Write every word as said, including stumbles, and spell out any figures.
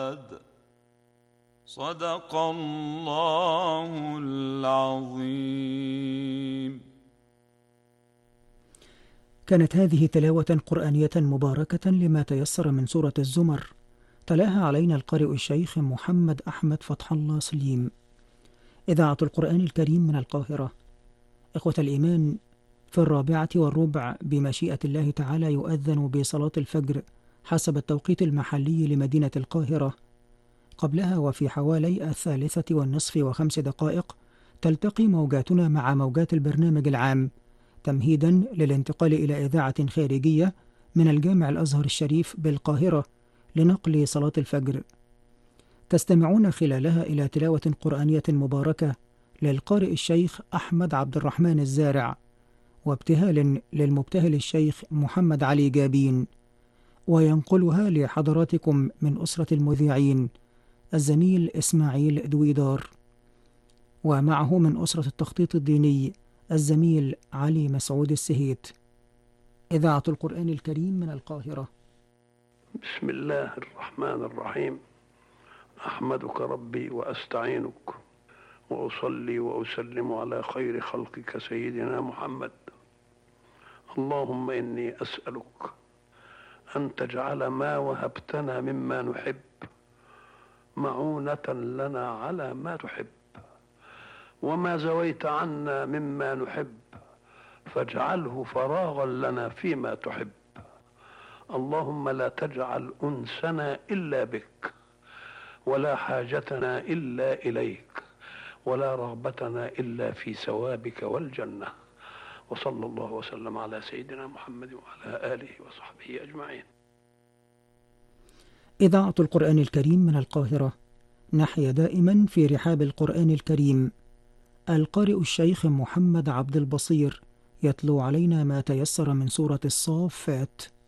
صدق الله العظيم. كانت هذه تلاوة قرآنية مباركة لما تيسر من سورة الزمر، تلاها علينا القارئ الشيخ محمد أحمد فتح الله سليم. إذاعة القرآن الكريم من القاهرة. إخوة الإيمان، في الرابعة والربع بمشيئة الله تعالى يؤذن بصلاة الفجر حسب التوقيت المحلي لمدينة القاهرة. قبلها وفي حوالي الثالثة والنصف وخمس دقائق تلتقي موجاتنا مع موجات البرنامج العام، تمهيدا للانتقال إلى إذاعة خارجية من الجامع الأزهر الشريف بالقاهرة لنقل صلاة الفجر. تستمعون خلالها إلى تلاوة قرآنية مباركة للقارئ الشيخ أحمد عبد الرحمن الزارع، وابتهال للمبتهل الشيخ محمد علي جابين، وينقلها لحضراتكم من أسرة المذيعين الزميل إسماعيل دويدار، ومعه من أسرة التخطيط الديني الزميل علي مسعود السهيت. إذاعة القرآن الكريم من القاهرة. بسم الله الرحمن الرحيم. أحمدك ربي وأستعينك وأصلي وأسلم على خير خلقك سيدنا محمد. اللهم إني أسألك أن تجعل ما وهبتنا مما نحب معونة لنا على ما تحب، وما زويت عنا مما نحب فاجعله فراغا لنا فيما تحب. اللهم لا تجعل أنسنا إلا بك، ولا حاجتنا إلا إليك، ولا رغبتنا إلا في ثوابك والجنة. وصلى الله وسلم على سيدنا محمد وعلى آله وصحبه أجمعين. إذاعة القرآن الكريم من القاهرة. نحيا دائما في رحاب القرآن الكريم. القارئ الشيخ محمد عبد البصير يتلو علينا ما تيسر من سورة الصافات.